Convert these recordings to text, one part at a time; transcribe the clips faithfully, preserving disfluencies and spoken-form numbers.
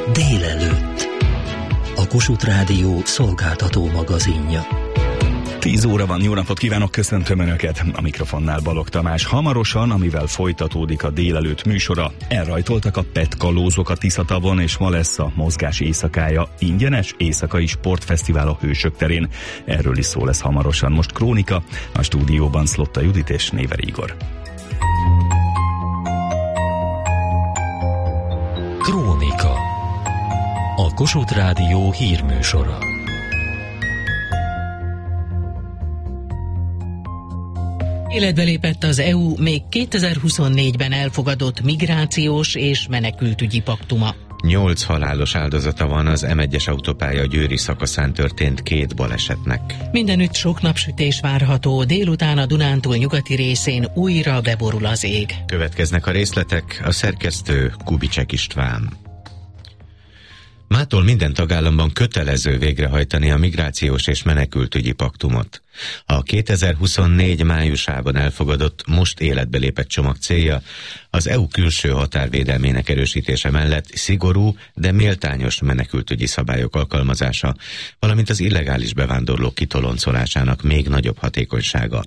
Délelőtt. A Kossuth Rádió szolgáltató magazinja. tíz óra van, jó napot kívánok, köszöntöm Önöket, a mikrofonnál Balogh Tamás. Hamarosan, amivel folytatódik a délelőtt műsora, elrajtoltak a petkalózok a Tiszatavon, és ma lesz a mozgás éjszakája, ingyenes éjszakai sportfesztivál a Hősök terén. Erről is szó lesz hamarosan. Most krónika, a stúdióban Szlotta Judit és Néver Igor. Krónika. A Kossuth Rádió hírműsora. Életbe lépett az é u még kétezer-huszonnégyben elfogadott migrációs és menekültügyi paktuma. Nyolc halálos áldozata van az em egyes autópálya győri szakaszán történt két balesetnek. Mindenütt sok napsütés várható, délután a Dunántúl nyugati részén újra beborul az ég. Következnek a részletek, a szerkesztő Kubicek István. Mától minden tagállamban kötelező végrehajtani a migrációs és menekültügyi paktumot. A kétezer-huszonnégy májusában elfogadott, most életbe lépett csomag célja az é u külső határvédelmének erősítése mellett szigorú, de méltányos menekültügyi szabályok alkalmazása, valamint az illegális bevándorlók kitoloncolásának még nagyobb hatékonysága.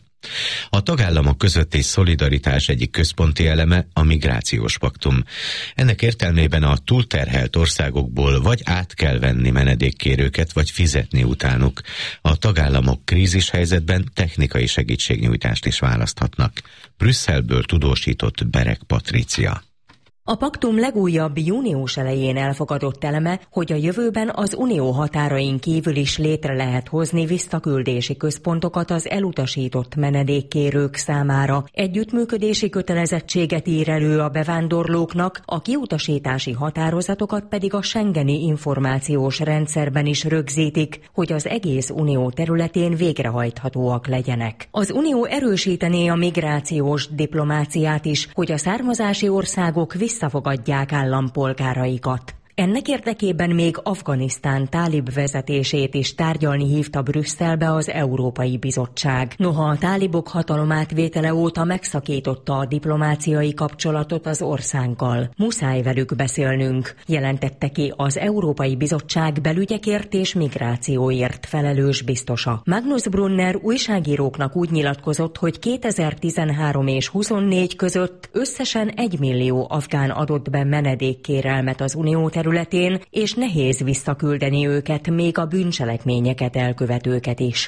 A tagállamok közötti szolidaritás egyik központi eleme a migrációs paktum. Ennek értelmében a túlterhelt országokból vagy át kell venni menedékkérőket, vagy fizetni utánuk. A tagállamok krízis helyzetben technikai segítségnyújtást is választhatnak. Brüsszelből tudósított Berek Patrícia. A paktum legújabb június elején elfogadott eleme, hogy a jövőben az unió határain kívül is létre lehet hozni visszaküldési központokat az elutasított menedékkérők számára. Együttműködési kötelezettséget ír elő a bevándorlóknak, a kiutasítási határozatokat pedig a Schengeni információs rendszerben is rögzítik, hogy az egész unió területén végrehajthatóak legyenek. Az unió erősítené a migrációs diplomáciát is, hogy a származási országok visszafogadják állampolgáraikat. Ennek érdekében még Afganisztán tálib vezetését is tárgyalni hívta Brüsszelbe az Európai Bizottság. Noha a tálibok hatalomátvétele óta megszakította a diplomáciai kapcsolatot az országgal. Muszáj velük beszélnünk, jelentette ki az Európai Bizottság belügyekért és migrációért felelős biztosa. Magnus Brunner újságíróknak úgy nyilatkozott, hogy kétezer-tizenhárom és huszonnégy között összesen egy millió afgán adott be menedékkérelmet az unió területén, és nehéz visszaküldeni őket, még a bűncselekményeket elkövetőket is.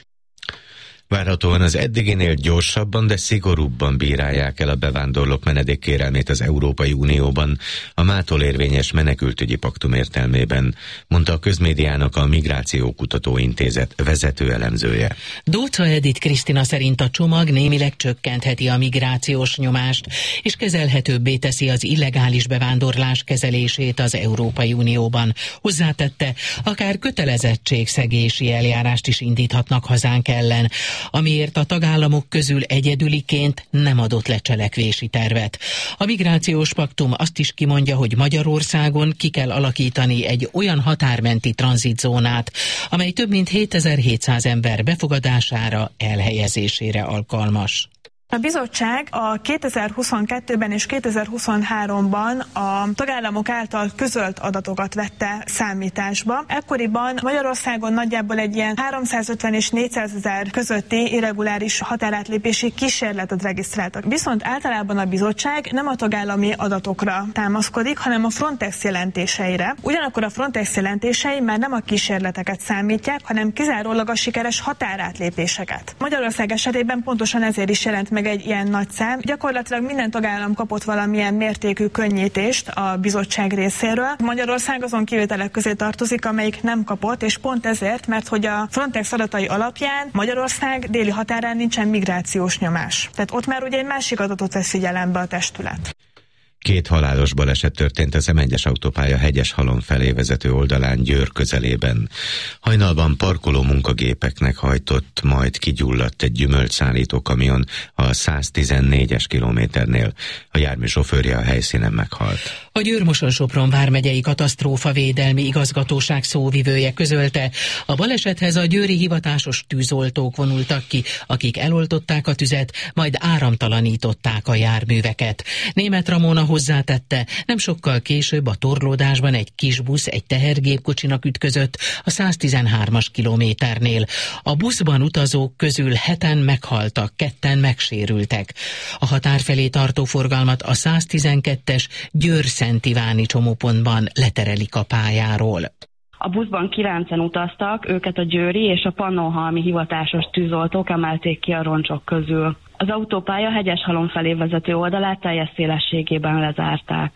Várhatóan az eddiginél gyorsabban, de szigorúbban bírálják el a bevándorlók menedékkérelmét az Európai Unióban a mától érvényes menekültügyi paktum értelmében, mondta a Közmédiának a Migrációkutató Intézet vezető elemzője. Dócza Edith Krisztina szerint a csomag némileg csökkentheti a migrációs nyomást, és kezelhetőbbé teszi az illegális bevándorlás kezelését az Európai Unióban. Hozzátette, akár kötelezettségszegési eljárást is indíthatnak hazánk ellen, amiért a tagállamok közül egyedüliként nem adott le cselekvési tervet. A migrációs paktum azt is kimondja, hogy Magyarországon ki kell alakítani egy olyan határmenti tranzitzónát, amely több mint hétezer-hétszáz ember befogadására, elhelyezésére alkalmas. A bizottság a kétezer-huszonkettőben és kétezer-huszonháromban a tagállamok által közölt adatokat vette számításba. Ekkoriban Magyarországon nagyjából egy ilyen háromszázötven és négyszázezer közötti irreguláris határátlépési kísérletet regisztráltak. Viszont általában a bizottság nem a tagállami adatokra támaszkodik, hanem a Frontex jelentéseire. Ugyanakkor a Frontex jelentései már nem a kísérleteket számítják, hanem kizárólag a sikeres határátlépéseket. Magyarország esetében pontosan ezért is jelent meg egy ilyen nagy szám. Gyakorlatilag minden tagállam kapott valamilyen mértékű könnyítést a bizottság részéről. Magyarország azon kivételek közé tartozik, amelyik nem kapott, és pont ezért, mert hogy a Frontex adatai alapján Magyarország déli határán nincsen migrációs nyomás. Tehát ott már ugye egy másik adatot vesz figyelembe a testület. Két halálos baleset történt az em egyes autópálya Hegyeshalom felé vezető oldalán Győr közelében. Hajnalban parkoló munkagépeknek hajtott, majd kigyulladt egy gyümölcsszállító kamion a száztizennégyes kilométernél. A jármű sofőrje a helyszínen meghalt. A Győr-Moson-Sopron vármegyei katasztrófavédelmi igazgatóság szóvivője közölte, a balesethez a győri hivatásos tűzoltók vonultak ki, akik eloltották a tüzet, majd áramtalanították a járműveket. Németh Ramona hozzátette, nem sokkal később a torlódásban egy kis busz egy tehergépkocsinak ütközött a száztizenhármas kilométernél. A buszban utazók közül heten meghaltak, ketten megsérültek. A határ felé tartó forgalmat a száztizenkettes Győr-Szent Iváni csomópontban leterelik a pályáról. A buszban kilencen utaztak, őket a győri és a pannonhalmi hivatásos tűzoltók emelték ki a roncsok közül. Az autópálya Hegyeshalom felé vezető oldalát teljes szélességében lezárták.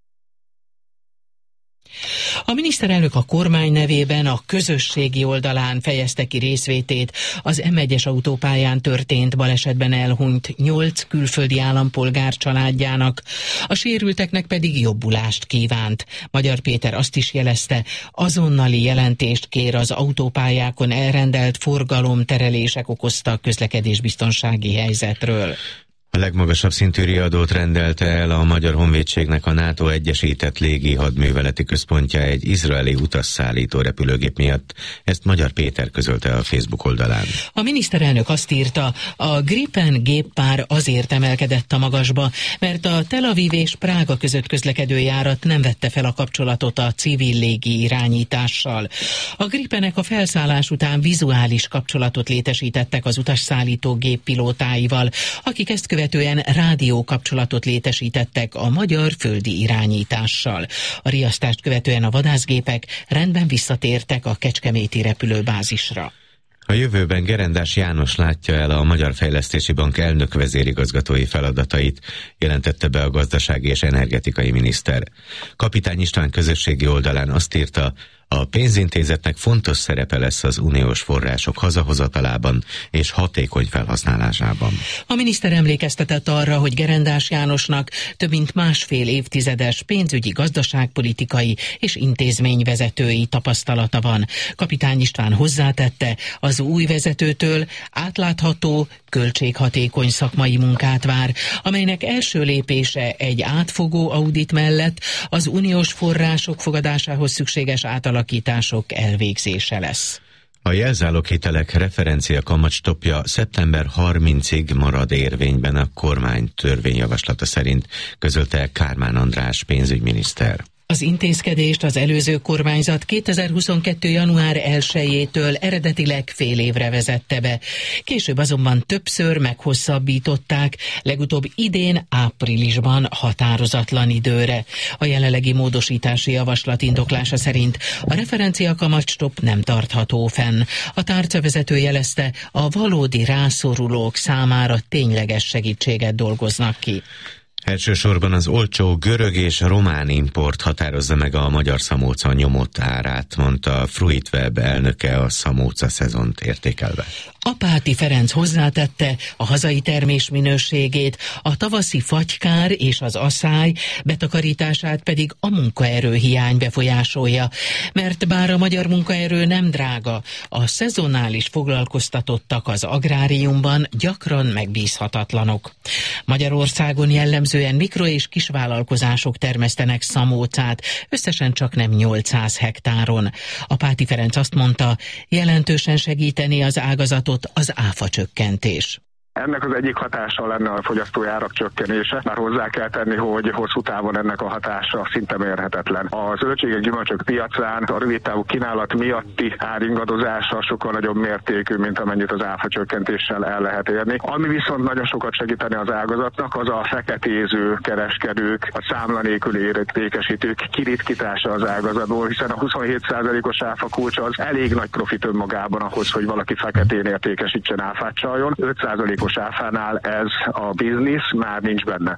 A miniszterelnök a kormány nevében a közösségi oldalán fejezte ki részvétét az em egyes autópályán történt balesetben elhunyt nyolc külföldi állampolgár családjának, a sérülteknek pedig jobbulást kívánt. Magyar Péter azt is jelezte, azonnali jelentést kér az autópályákon elrendelt forgalomterelések okozta közlekedésbiztonsági helyzetről. A legmagasabb szintű riadót rendelte el a Magyar Honvédségnek a NATO egyesített légi hadműveleti központja egy izraeli utasszállító repülőgép miatt. Ezt Magyar Péter közölte a Facebook oldalán. A miniszterelnök azt írta, a Gripen géppár azért emelkedett a magasba, mert a Tel Aviv és Prága között közlekedő járat nem vette fel a kapcsolatot a civil légi irányítással. A Gripenek a felszállás után vizuális kapcsolatot létesítettek az utasszállító gép pilótáival, akik ezt követően rádió kapcsolatot létesítettek a magyar földi irányítással. A riasztást követően a vadászgépek rendben visszatértek a kecskeméti repülőbázisra. A jövőben Gerendás János látja el a Magyar Fejlesztési Bank elnök vezérigazgatói feladatait, jelentette be a gazdasági és energetikai miniszter. Kapitány István közösségi oldalán azt írta, a pénzintézetnek fontos szerepe lesz az uniós források hazahozatalában és hatékony felhasználásában. A miniszter emlékeztetett arra, hogy Gerendás Jánosnak több mint másfél évtizedes pénzügyi, gazdaságpolitikai és intézményvezetői tapasztalata van. Kapitány István hozzátette, az új vezetőtől átlátható, költséghatékony szakmai munkát vár, amelynek első lépése egy átfogó audit mellett az uniós források fogadásához szükséges átalakítások elvégzése lesz. A jelzáloghitelek referencia kamatstoppja szeptember harmincadikáig marad érvényben a kormány törvényjavaslata szerint, közölte Kármán András pénzügyminiszter. Az intézkedést az előző kormányzat kétezer-huszonkettő. január elsejétől eredetileg fél évre vezette be. Később azonban többször meghosszabbították, legutóbb idén áprilisban határozatlan időre. A jelenlegi módosítási javaslat indoklása szerint a referencia kamatstopp nem tartható fenn. A tárcavezető jelezte, a valódi rászorulók számára tényleges segítséget dolgoznak ki. Elsősorban az olcsó görög és román import határozza meg a magyar szamóca nyomott árát, mondta Fruitweb elnöke a szamóca szezont értékelve. Apáti Ferenc hozzátette, a hazai termés minőségét, a tavaszi fagykár és az aszály betakarítását pedig a munkaerőhiány befolyásolja, mert bár a magyar munkaerő nem drága, a szezonális foglalkoztatottak az agráriumban gyakran megbízhatatlanok. Magyarországon jellemzően mikro- és kisvállalkozások termesztenek szamócát, összesen csak nem nyolcszáz hektáron. Apáti Ferenc azt mondta, jelentősen segíteni az ágazatot az áfa csökkentés. Ennek az egyik hatása lenne a fogyasztói árak csökkenése, már hozzá kell tenni, hogy hosszú távon ennek a hatása szinte mérhetetlen. A zöldségek, gyümölcsök piacán a rövidtávú kínálat miatti áringadozása sokkal nagyobb mértékű, mint amennyit az áfa csökkentéssel el lehet érni. Ami viszont nagyon sokat segíteni az ágazatnak, az a feketéző kereskedők, a számla nélküli értékesítők kiritkítása az ágazatból, hiszen a huszonhét százalékos áfa kulcs az elég nagy profit önmagában ahhoz, hogy valaki feketén értékesítsen, áfát csaljon. öt százalékos áfánál ez a biznisz már nincs benne.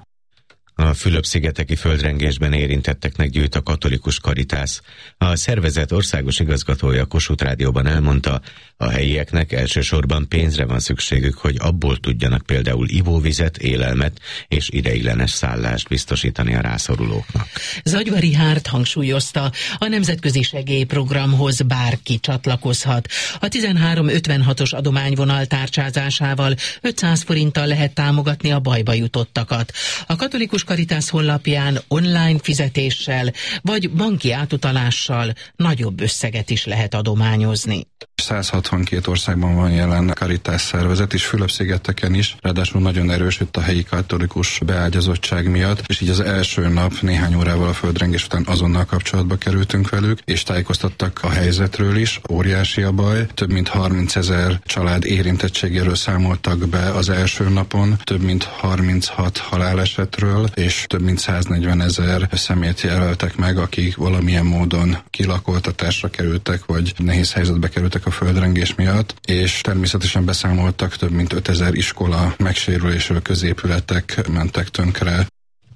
A Fülöp-szigeteki földrengésben érintetteknek gyűjt a Katolikus Karitász. A szervezet országos igazgatója Kossuth Rádióban elmondta, a helyieknek elsősorban pénzre van szükségük, hogy abból tudjanak például ivóvizet, élelmet és ideiglenes szállást biztosítani a rászorulóknak. Zagyvari Hárt hangsúlyozta, a nemzetközi segélyprogramhoz bárki csatlakozhat. A tizenhárom ötvenhatos adományvonal tárcsázásával ötszáz forinttal lehet támogatni a bajba jutottakat. A Katolikus Karitász Caritas honlapján online fizetéssel vagy banki átutalással nagyobb összeget is lehet adományozni. száz hatvankét országban van jelen Caritas szervezet, és Fülöp-szigeteken is, ráadásul nagyon erős itt a helyi katolikus beágyazottság miatt, és így az első nap néhány órával a földrengés után azonnal kapcsolatba kerültünk velük, és tájékoztattak a helyzetről is. Óriási a baj, több mint harmincezer család érintettségéről számoltak be az első napon, több mint harminchat halálesetről, és több mint száznegyvenezer személyt jelöltek meg, akik valamilyen módon kilakoltatásra kerültek, vagy nehéz helyzetbe kerültek a földrengés miatt, és természetesen beszámoltak több mint ötezer iskola megsérülésről, középületek mentek tönkre.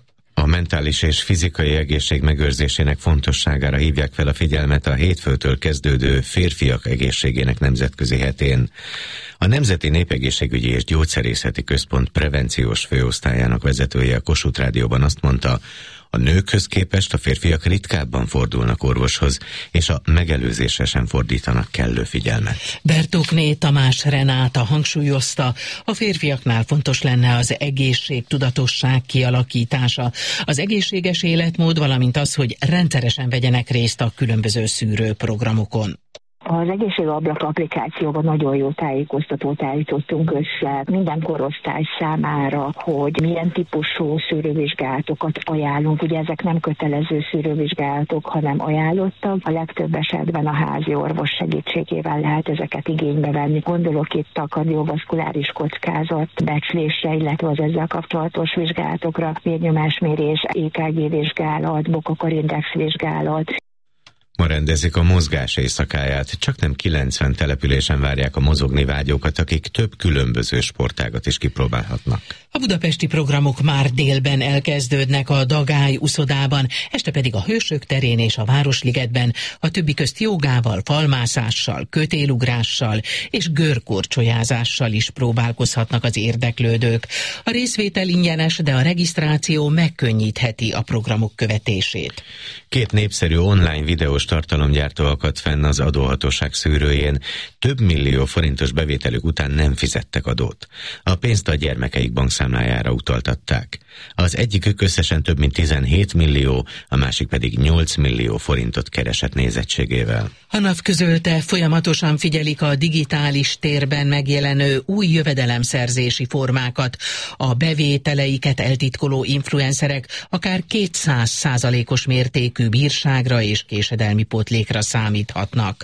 A mentális és fizikai egészség megőrzésének fontosságára hívják fel a figyelmet a hétfőtől kezdődő férfiak egészségének nemzetközi hetén. A Nemzeti Népegészségügyi és Gyógyszerészeti Központ prevenciós főosztályának vezetője a Kossuth Rádióban azt mondta, a nőkhöz képest a férfiak ritkábban fordulnak orvoshoz, és a megelőzésre sem fordítanak kellő figyelmet. Bertókné Tamás Renáta hangsúlyozta, a férfiaknál fontos lenne az egészségtudatosság kialakítása, az egészséges életmód, valamint az, hogy rendszeresen vegyenek részt a különböző szűrőprogramokon. Az egészségablak applikációban nagyon jó tájékoztatót állítottunk össze minden korosztály számára, hogy milyen típusú szűrővizsgálatokat ajánlunk. Ugye ezek nem kötelező szűrővizsgálatok, hanem ajánlottak. A legtöbb esetben a házi orvos segítségével lehet ezeket igénybe venni. Gondolok itt a kardiovaszkuláris kockázat becslésre, illetve az ezzel kapcsolatos vizsgálatokra, vérnyomásmérés, é ká gé vizsgálat, Bokokorindex vizsgálat. Ma rendezik a mozgás éjszakáját, csak nem kilencven településen várják a mozogni vágyókat, akik több különböző sportágat is kipróbálhatnak. A budapesti programok már délben elkezdődnek a Dagály uszodában, este pedig a Hősök terén és a Városligetben, a többi közt jogával, falmászással, kötélugrással és görkorcsolyázással is próbálkozhatnak az érdeklődők. A részvétel ingyenes, de a regisztráció megkönnyítheti a programok követését. Két népszerű online videós tartalomgyártó akadt fenn az adóhatóság szűrőjén. Több millió forintos bevételük után nem fizettek adót. A pénzt a gyermekeik bankszámlájára utaltatták. Az egyikük összesen több mint tizenhét millió, a másik pedig nyolc millió forintot keresett nézettségével. A NAV közölte, folyamatosan figyelik a digitális térben megjelenő új jövedelemszerzési formákat. A bevételeiket eltitkoló influencerek akár kétszáz százalékos mértékű bírságra és késedelmi pótlékra számíthatnak.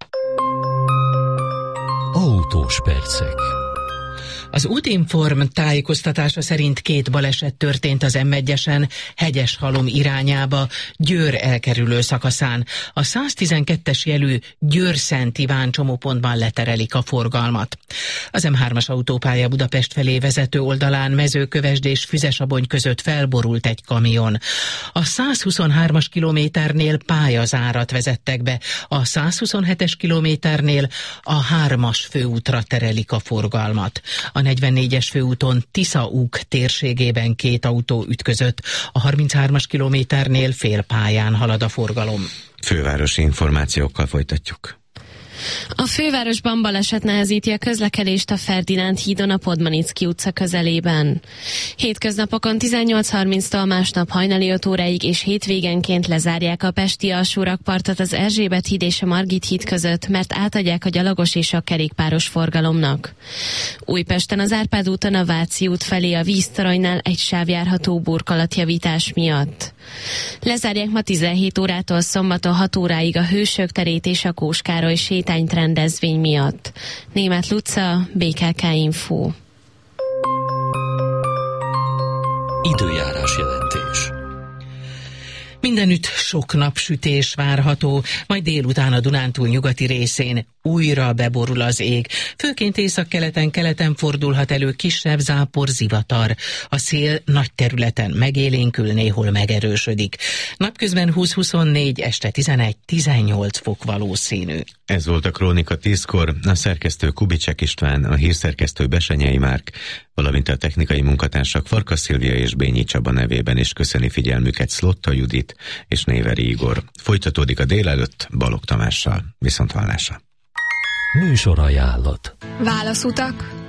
Autós percek. Az Útinform tájékoztatása szerint két baleset történt az em egyesen Hegyeshalom irányába, Győr elkerülő szakaszán. A száztizenkettes jelű Győr-Szent Iván csomópontban leterelik a forgalmat. Az em hármas autópálya Budapest felé vezető oldalán Mezőkövesd és Füzesabony között felborult egy kamion. A százhuszonhármas kilométernél pályazárat vezettek be, a százhuszonhetes kilométernél a hármas főútra terelik a forgalmat. A negyvennégyes főúton Tisza-út térségében két autó ütközött, a harminchármas kilométernél félpályán halad a forgalom. Fővárosi információkkal folytatjuk. A fővárosban baleset nehezíti a közlekedést a Ferdinánd hídon a Podmanicki utca közelében. Hétköznapokon tizennyolc harminctól másnap hajnali öt óráig és hétvégenként lezárják a pesti alsórakpartot az Erzsébet híd és a Margit híd között, mert átadják a gyalogos és a kerékpáros forgalomnak. Újpesten az Árpád úton a Váci út felé a víztoronynál egy sáv járható burkolatjavítás miatt. Lezárják ma tizenhét órától szombaton hat óráig a Hősök terét és a Kós Károly sétányt rendezvény miatt. Németh Luca, bé ká ká Info. Időjárás jelentés. Mindenütt sok napsütés várható, majd délután a Dunántúl nyugati részén újra beborul az ég. Főként északkeleten, keleten fordulhat elő kisebb zápor, zivatar. A szél nagy területen megélénkül, néhol megerősödik. Napközben húsz-huszonnégy, este tizenegy-tizennyolc fok valószínű. Ez volt a Krónika tízkor, a szerkesztő Kubicsek István, a hírszerkesztő Besenyei Márk, valamint a technikai munkatársak Farkas Szilvia és Bényi Csaba nevében is köszöni figyelmüket Szlotta Judit és Néveri Igor. Folytatódik a délelőtt Balogh Tamással. Viszonthallásra. Műsorajánlat. Válaszutak,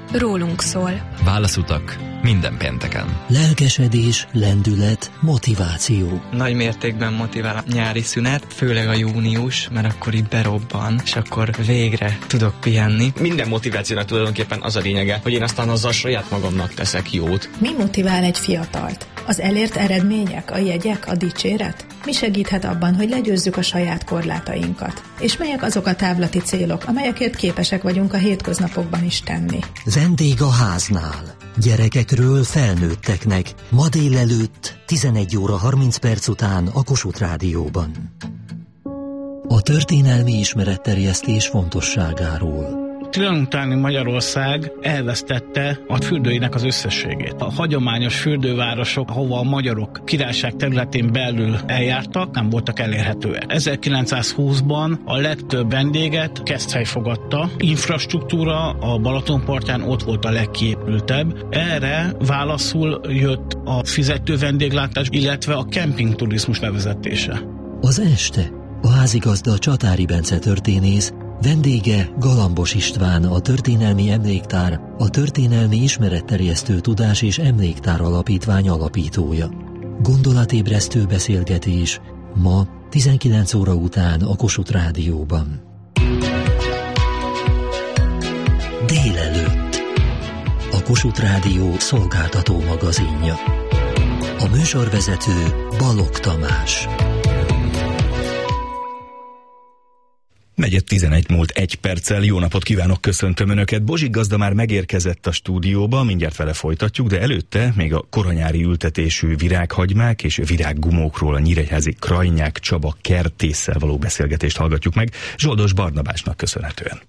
rólunk szól. Válaszutak minden pénteken. Lelkesedés, lendület, motiváció. Nagy mértékben motivál a nyári szünet, főleg a június, mert akkor itt berobban, és akkor végre tudok pihenni. Minden motivációnak tulajdonképpen az a lényege, hogy én aztán azzal saját magamnak teszek jót. Mi motivál egy fiatalt? Az elért eredmények, a jegyek, a dicséret? Mi segíthet abban, hogy legyőzzük a saját korlátainkat? És melyek azok a távlati célok, amelyekért képesek vagyunk a hétköznapokban is tenni? Vendég a háznál. Gyerekekről felnőtteknek. Ma délelőtt tizenegy óra harminc perc után a Kossuth Rádióban. A történelmi ismeretterjesztés fontosságáról. Trianon utáni Magyarország elvesztette a fürdőinek az összességét. A hagyományos fürdővárosok, ahova a magyarok királyság területén belül eljártak, nem voltak elérhetőek. ezerkilencszázhúszban a legtöbb vendéget Keszthely fogadta. Infrastruktúra a Balatonpartján ott volt a legkiépültebb. Erre válaszul jött a fizető vendéglátás, illetve a kempingturizmus bevezetése. Az este a házigazda Csatári Bence történész, vendége Galambos István, a Történelmi Emléktár, a Történelmi Ismeretterjesztő Tudás és Emléktár Alapítvány alapítója. Gondolatébresztő beszélgetés ma tizenkilenc óra után a Kossuth Rádióban. Délelőtt. A Kossuth Rádió szolgáltató magazinja. A műsorvezető Balogh Tamás. Negyed tizenegy múlt egy perccel. Jó napot kívánok, köszöntöm Önöket. Bozsik gazda már megérkezett a stúdióba, mindjárt vele folytatjuk, de előtte még a koronyári ültetésű virághagymák és virággumókról a nyíregyházi Krajnyák Csaba kertésszel való beszélgetést hallgatjuk meg, Zsoldos Barnabásnak köszönhetően.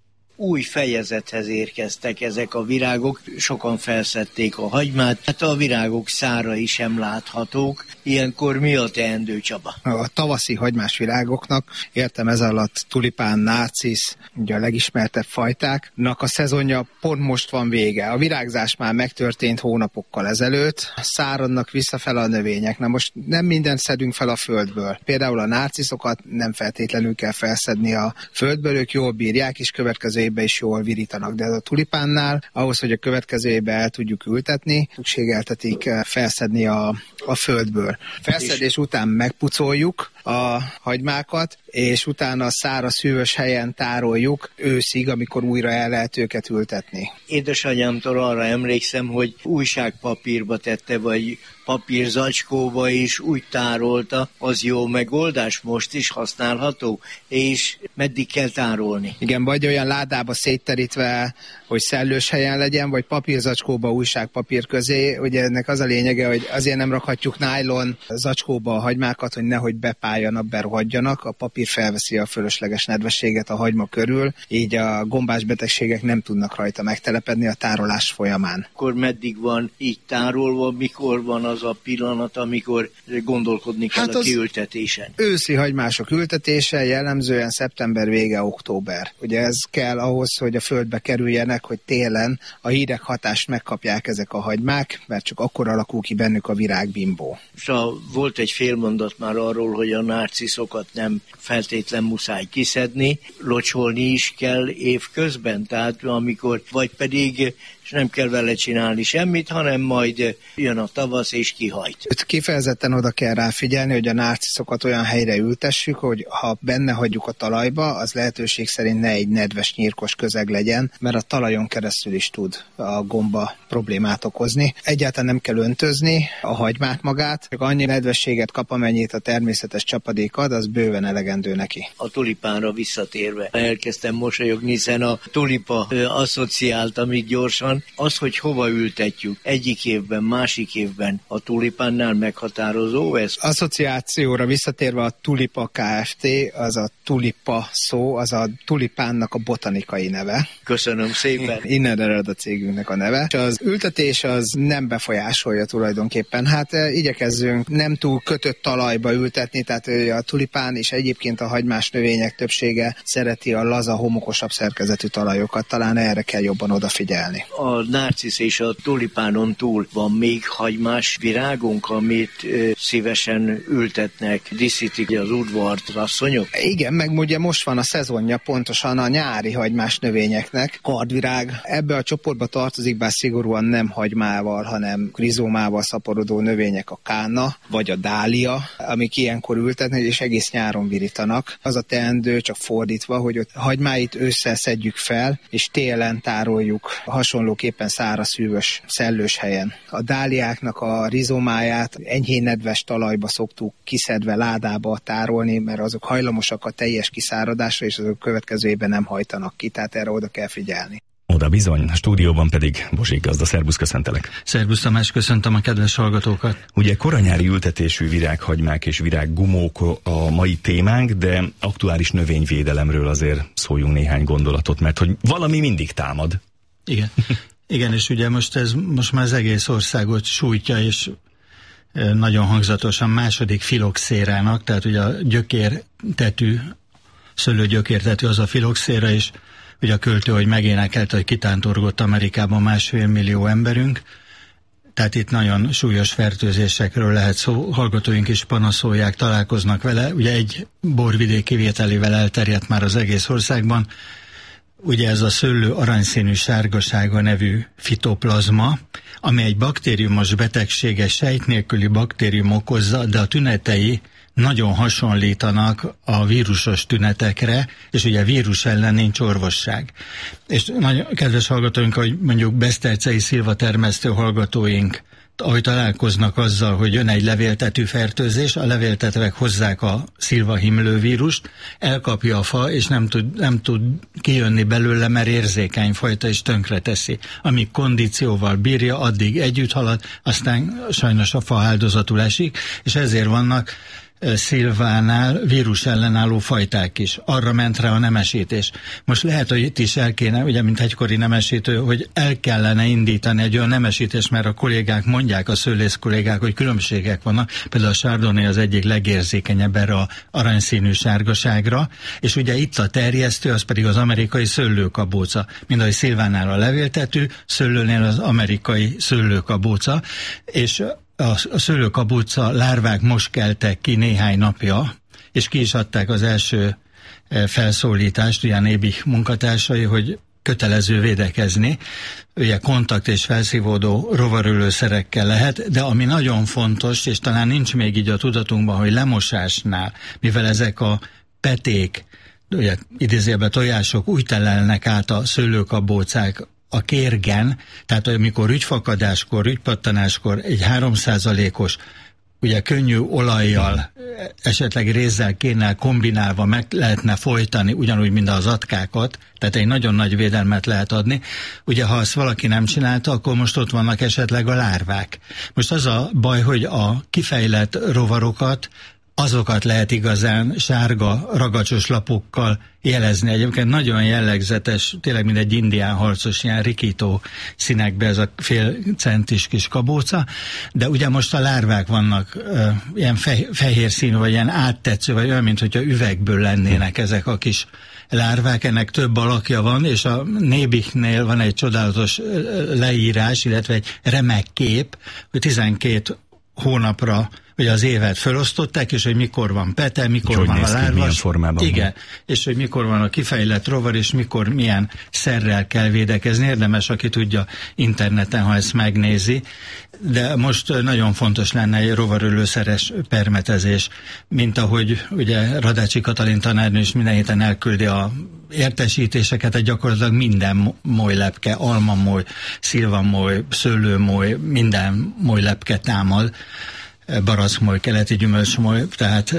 Új fejezethez érkeztek ezek a virágok, sokan felszedték a hagymát, hát a virágok szárai sem láthatók. Ilyenkor mi a teendő, Csaba? A tavaszi hagymás virágoknak, értem ez alatt tulipán, nárcisz, ugye a legismertebb fajtáknak a szezonja pont most van vége. A virágzás már megtörtént hónapokkal ezelőtt, száradnak visszafel a növények. Na most nem mindent szedünk fel a földből. Például a nárciszokat nem feltétlenül kell felszedni a földből, ők jól bírják, és következő évben is jól virítanak. De a tulipánnál, ahhoz, hogy a következő évben el tudjuk ültetni, szükségeltetik felszedni a, a földből. Felszedés után megpucoljuk a hagymákat, és utána a száraz, szűvös helyen tároljuk őszig, amikor újra el lehet őket ültetni. Édesanyámtól arra emlékszem, hogy újságpapírba tette, vagy papírzacskóba is úgy tárolta, az jó megoldás, most is használható, és meddig kell tárolni? Igen, vagy olyan ládába szétterítve, hogy szellős helyen legyen, vagy papírzacskóba, újságpapír közé. Ugye ennek az a lényege, hogy azért nem rakhatjuk nájlon zacskóba a hagymákat, hogy nehogy bepáljanak, berohadjanak. A papír felveszi a fölösleges nedvességet a hagyma körül, így a gombás betegségek nem tudnak rajta megtelepedni a tárolás folyamán. Akkor meddig van így tárolva, mikor van az a pillanat, amikor gondolkodni kell hát a kiültetésen? Őszi hagymások ültetése jellemzően szeptember vége, október. Ugye ez kell ahhoz, hogy a földbe kerüljenek, hogy télen a hideg hatást megkapják ezek a hagymák, mert csak akkor alakul ki bennük a virágbimbó. Szóval volt egy félmondat már arról, hogy a nárciszokat nem feltétlen muszáj kiszedni, locsolni is kell évközben, tehát amikor, vagy pedig és nem kell vele csinálni semmit, hanem majd jön a tavasz és kihajt. Kifejezetten oda kell rá figyelni, hogy a nárciszokat olyan helyre ültessük, hogy ha benne hagyjuk a talajba, az lehetőség szerint ne egy nedves, nyírkos közeg legyen, mert a talajon keresztül is tud a gomba problémát okozni. Egyáltalán nem kell öntözni a hagymát magát, csak annyi nedvességet kap, amennyit a természetes csapadék ad, az bőven elegendő neki. A tulipánra visszatérve elkezdtem mosolyogni, hiszen a tulipa asszociáltam így gyorsan. Az, hogy hova ültetjük egyik évben, másik évben a tulipánnál meghatározó ez? Asszociációra visszatérve a Tulipa Kft., az a tulipa szó, az a tulipánnak a botanikai neve. Köszönöm szépen. Innen ered a cégünknek a neve. És az ültetés az nem befolyásolja tulajdonképpen. Hát igyekezzünk nem túl kötött talajba ültetni, tehát a tulipán és egyébként a hagymás növények többsége szereti a laza, homokosabb szerkezetű talajokat. Talán erre kell jobban odafigyelni. A nárcisz és a tulipánon túl van még hagymás virágunk, amit ö, szívesen ültetnek, díszítik az udvart az asszonyok? Igen, meg ugye most van a szezonja pontosan a nyári hagymás növényeknek. Kardvirág ebbe a csoportba tartozik, bár szigorúan nem hagymával, hanem krizómával szaporodó növények, a kána, vagy a dália, amik ilyenkor ültetnek, és egész nyáron virítanak. Az a teendő csak fordítva, hogy ott hagymáit ősszel szedjük fel, és télen tároljuk hasonlóképpen száraz, hűvös, szellős helyen. A dáliáknak a rizómáját enyhén nedves talajba szoktuk kiszedve ládába tárolni, mert azok hajlamosak a teljes kiszáradásra, és azok következő évben nem hajtanak ki, tehát erre oda kell figyelni. Oda bizony, a stúdióban pedig Bozsik gazda. Szerbusz, köszöntelek. Szerbusz Tamás, köszöntöm a kedves hallgatókat. Ugye koranyári ültetésű virághagymák és virággumók a mai témánk, de aktuális növényvédelemről azért szóljunk néhány gondolatot, mert hogy valami mindig támad. Igen, Igen, és ugye most ez most már az egész országot sújtja, és nagyon hangzatosan második filoxérának, tehát ugye a gyökértetű, szőlőgyökértetű az a filoxéra, és ugye a költő, hogy megénekelte, hogy kitántorgott Amerikában másfél millió emberünk, tehát itt nagyon súlyos fertőzésekről lehet szó, hallgatóink is panaszolják, találkoznak vele, ugye egy borvidék kivételével elterjedt már az egész országban, ugye ez a szőlő aranyszínű sárgasága nevű fitoplazma, ami egy baktériumos betegséges sejt nélküli baktérium okozza, de a tünetei nagyon hasonlítanak a vírusos tünetekre, és ugye vírus ellen nincs orvosság. És nagyon kedves hallgatóink, hogy mondjuk besztercei szilvatermesztő hallgatóink, ahogy találkoznak azzal, hogy jön egy levéltető fertőzés, a levéltetvek hozzák a szilvahimlő vírust, elkapja a fa, és nem tud, nem tud kijönni belőle, mert érzékeny fajta, és tönkre teszi. Amíg kondícióval bírja, addig együtt halad, aztán sajnos a fa áldozatul esik, és ezért vannak szilvánál vírus ellenálló fajták is. Arra ment rá a nemesítés. Most lehet, hogy itt is el kéne, ugye, mint egykori nemesítő, hogy el kellene indítani egy olyan nemesítést, mert a kollégák mondják, a szőlész kollégák, hogy különbségek vannak. Például a Chardonnay az egyik legérzékenyebb erre a aranyszínű sárgaságra, és ugye itt a terjesztő, az pedig az amerikai szőlőkabóca. Mind ahogy szilvánál a levéltetű, szőlőnél az amerikai szőlőkabóca, és a szőlőkabóca lárvák most keltek ki néhány napja, és ki is adták az első felszólítást, ugye a Nébih munkatársai, hogy kötelező védekezni, ugye kontakt és felszívódó rovarölőszerekkel lehet, de ami nagyon fontos, és talán nincs még így a tudatunkban, hogy lemosásnál, mivel ezek a peték, ugye idézőjelben tojások úgy telelnek át a szőlőkabócák a kérgen, tehát amikor ügyfakadáskor, ügypattanáskor egy három százalékos, ugye könnyű olajjal, esetleg rézzel, kénnel kombinálva meg lehetne folytani, ugyanúgy, mint az atkákat, tehát egy nagyon nagy védelmet lehet adni. Ugye, ha azt valaki nem csinálta, akkor most ott vannak esetleg a lárvák. Most az a baj, hogy a kifejlett rovarokat, azokat lehet igazán sárga, ragacsos lapokkal jelezni. Egyébként nagyon jellegzetes, tényleg mint egy indián harcos, ilyen rikító színekbe ez a fél centis kis kabóca, de ugye most a lárvák vannak uh, ilyen feh- fehér színű, vagy ilyen áttetsző, vagy olyan, mint hogyha üvegből lennének ezek a kis lárvák, ennek több alakja van, és a Nébihnél van egy csodálatos leírás, illetve egy remek kép, hogy tizenkét hónapra ugye az évet felosztották, és hogy mikor van pete, mikor hogy van a lárvas. Igen, van. És hogy mikor van a kifejlett rovar, és mikor milyen szerrel kell védekezni. Érdemes, aki tudja interneten, ha ezt megnézi. De most nagyon fontos lenne egy rovarölőszeres permetezés, mint ahogy ugye Radácsi Katalin tanárnő is minden héten elküldi a értesítéseket, hogy gyakorlatilag minden molylepke, almamoly, szilvamoly, szőlőmoly, minden molylepke támad, barackmoly, keleti gyümölcsmoly, tehát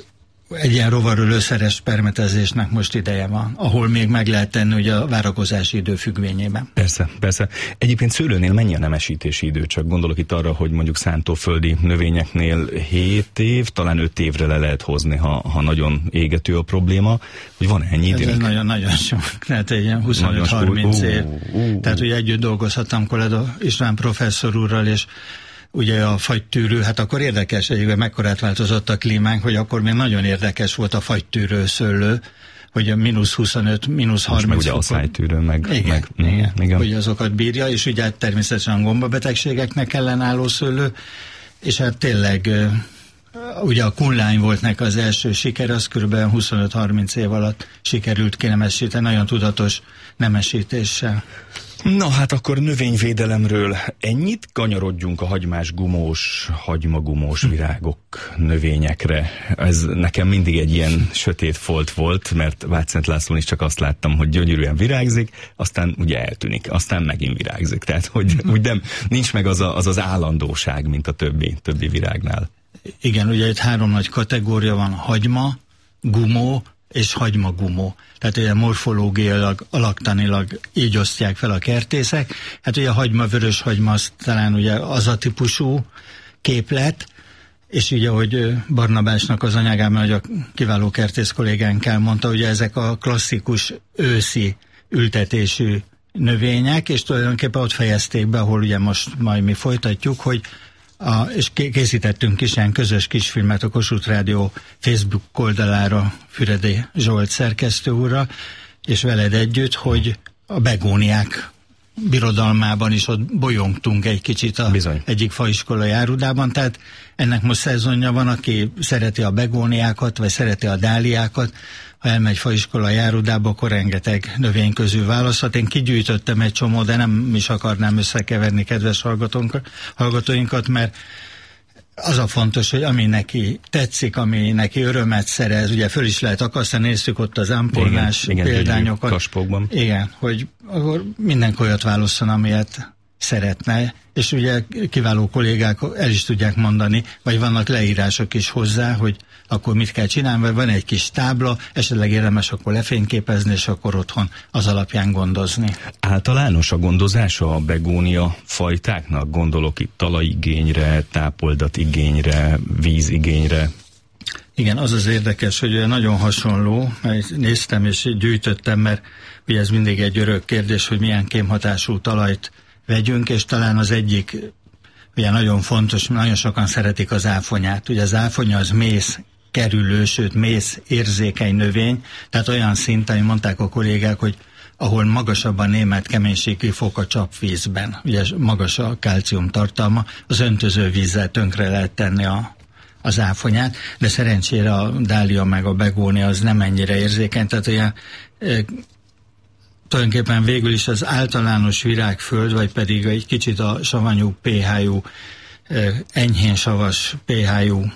egy ilyen rovarölőszeres permetezésnek most ideje van, ahol még meg lehet tenni ugye a várakozási idő függvényében. Persze, persze. Egyébként szőlőnél mennyi a nemesítési idő? Csak gondolok itt arra, hogy mondjuk szántóföldi növényeknél hét év, talán öt évre le lehet hozni, ha, ha nagyon égető a probléma, hogy van ennyi idő? Ez nagyon-nagyon sok, tehát egy ilyen huszonöt-harminc év. Uh, uh, uh. Tehát ugye együtt dolgozhattam Koledo István professzor úrral, és ugye a fagytűrő, hát akkor érdekes, egyébként mekkorát változott a klímánk, hogy akkor még nagyon érdekes volt a fagytűrő szőlő, hogy a mínusz huszonöt, mínusz harminc most meg ugye a szájtűrő, meg... Igen, meg, igen, igen. hogy azokat bírja, és ugye természetesen gombabetegségeknek ellenálló szőlő, és hát tényleg ugye a kunlány volt nek az első siker, az kb. huszonöt-harminc év alatt sikerült kinemesíteni, nagyon tudatos nemesítéssel. Na hát akkor növényvédelemről ennyit, kanyarodjunk a hagymás gumós, hagymagumós virágok, növényekre. Ez nekem mindig egy ilyen sötét folt volt, mert Vácszent Lászlón is csak azt láttam, hogy gyönyörűen virágzik, aztán ugye eltűnik, aztán megint virágzik. Tehát, hogy úgy nem, nincs meg az, a, az az állandóság, mint a többi, többi virágnál. Igen, ugye itt három nagy kategória van, hagyma, gumó és hagymagumó. Tehát ugye morfológiailag, alaktanilag így osztják fel a kertészek. Hát ugye a hagyma, vörös hagyma az talán ugye az a típusú képlet, és ugye, ahogy Barnabásnak az anyagában, hogy a kiváló kertész kollégánk elmondta, ugye ezek a klasszikus őszi ültetésű növények, és tulajdonképpen ott fejezték be, ahol ugye most majd mi folytatjuk, hogy A, és készítettünk is ilyen közös kisfilmet a Kossuth Rádió Facebook oldalára Füredi Zsolt szerkesztő úrra, és veled együtt, hogy a begóniák birodalmában is ott bolyongtunk egy kicsit a Bizony. egyik faiskola járudában, tehát ennek most szezonja van, aki szereti a begóniákat, vagy szereti a dáliákat, ha elmegy faiskola járudába, akkor rengeteg növény közül választhat. Én kigyűjtöttem egy csomó, de nem is akarnám összekeverni kedves hallgatóinkat, mert az a fontos, hogy ami neki tetszik, ami neki örömet szerez, ugye föl is lehet akasztani, néztük ott az ámpolnás igen, példányokat. Kaspókban. Igen, hogy akkor mindenki olyat válasszon, amilyet szeretne, és ugye kiváló kollégák el is tudják mondani, vagy vannak leírások is hozzá, hogy akkor mit kell csinálni, vagy van egy kis tábla, esetleg érdemes akkor lefényképezni, és akkor otthon az alapján gondozni. Általános a gondozása a begónia fajtáknak? Gondolok itt talajigényre, tápoldatigényre, vízigényre. Igen, az az érdekes, hogy nagyon hasonló, mert néztem és gyűjtöttem, mert ugye ez mindig egy örök kérdés, hogy milyen kémhatású talajt vegyünk, és talán az egyik ugye nagyon fontos, nagyon sokan szeretik az áfonyát. Ugye az áfonya az mész kerülő, sőt mész érzékeny növény, tehát olyan szinten, hogy mondták a kollégák, hogy ahol magasabb a német keménységi fok a csapvízben, ugye magas a kálcium tartalma, az öntöző vízzel tönkre lehet tenni a, az áfonyát, de szerencsére a dália meg a begónia az nem ennyire érzékeny, tehát olyan e, tulajdonképpen végül is az általános virágföld, vagy pedig egy kicsit a savanyú pé há-jú, enyhén savas pé há-jú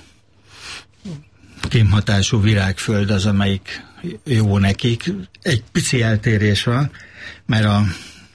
kémhatású virágföld az, amelyik jó nekik. Egy pici eltérés van, mert a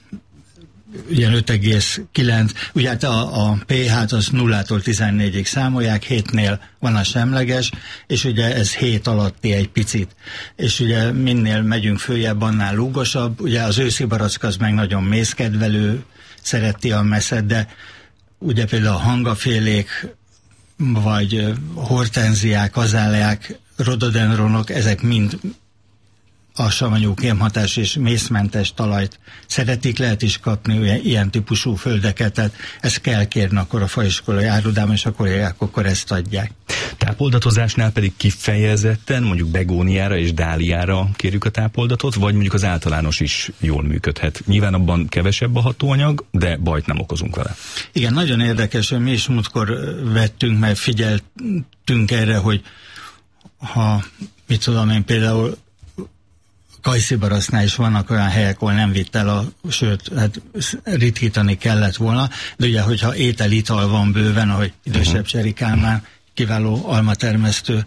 ilyen öt egész kilenc, ugye hát a, a pé há-t az nullától tizennégyig számolják, hétnél van a semleges, és ugye ez hét alatti egy picit. És ugye minél megyünk följebb, annál lúgosabb, ugye az őszi barack az meg nagyon mészkedvelő, szereti a meszet, de ugye például a hangafélék, vagy hortenziák, azáleák, rododendronok, ezek mind a savanyú kémhatás és mészmentes talajt szeretik, lehet is kapni ugye, ilyen típusú földeket, tehát ezt kell kérni akkor a faiskola járudában, és a kollégák akkor ezt adják. Tápoldatozásnál pedig kifejezetten mondjuk begóniára és dáliára kérjük a tápoldatot, vagy mondjuk az általános is jól működhet. Nyilván abban kevesebb a hatóanyag, de bajt nem okozunk vele. Igen, nagyon érdekes, hogy mi is múltkor vettünk, mert figyeltünk erre, hogy ha, mit tudom én, például kajszibarasznál is vannak olyan helyek, ahol nem vitt el a, sőt, hát ritkítani kellett volna, de ugye, hogyha étel-ital van bőven, ahogy idősebb Cseri Kálmán, kiváló almatermesztő,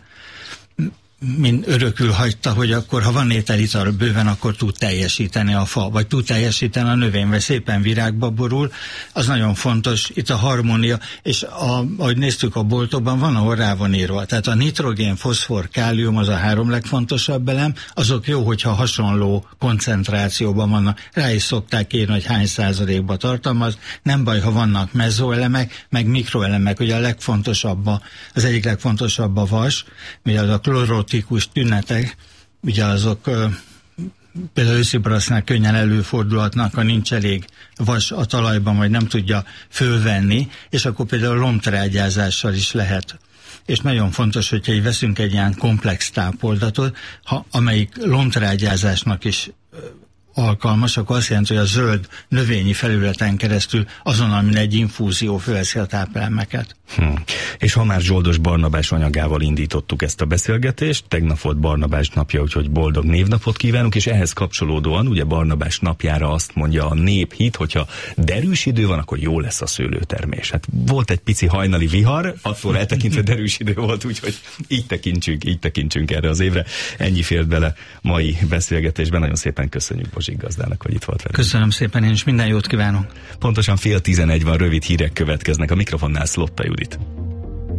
mind örökül hagyta, hogy akkor, ha van étel-ital bőven, akkor tud teljesíteni a fa, vagy tud teljesíteni a növény, vagy szépen virágba borul, az nagyon fontos, itt a harmónia, és a, ahogy néztük a boltokban, van, ahol rá van írva. Tehát a nitrogén, foszfor, kálium az a három legfontosabb elem, azok jó, hogyha hasonló koncentrációban vannak. Rá is szokták írni, hogy hány százalékba tartalmaz, nem baj, ha vannak mezóelemek, meg mikroelemek, ugye a legfontosabb, a, az egyik legfontosabb a vas, ugye az a klorot tünetek, ugye azok például őszibarasznál könnyen előfordulhatnak, ha nincs elég vas a talajban, vagy nem tudja fölvenni, és akkor például lombtrágyázással is lehet és nagyon fontos, hogyha így veszünk egy ilyen komplex tápoldatot, ha, amelyik lombtrágyázásnak is alkalmas, akkor azt jelenti, hogy a zöld növényi felületen keresztül azonnal egy infúzió fölveszi a tápelemeket. Hmm. És ha már Zsoldos Barnabás anyagával indítottuk ezt a beszélgetést, tegnap volt Barnabás napja, úgyhogy boldog névnapot kívánunk, és ehhez kapcsolódóan, ugye Barnabás napjára azt mondja a néphit, hogyha derűs idő van, akkor jó lesz a szőlőtermés. Hát volt egy pici hajnali vihar, attól eltekintve derűs idő volt, úgyhogy így tekintsünk, így tekintsünk erre az évre. Ennyi fért bele mai beszélgetésben. Nagyon szépen köszönjük Bozsik gazdának, hogy itt volt velünk. Köszönöm szépen, én is minden jót kívánok. Pontosan fél tizenegy van, rövid hírek következnek. A mikrofonnál Szlotta Judit.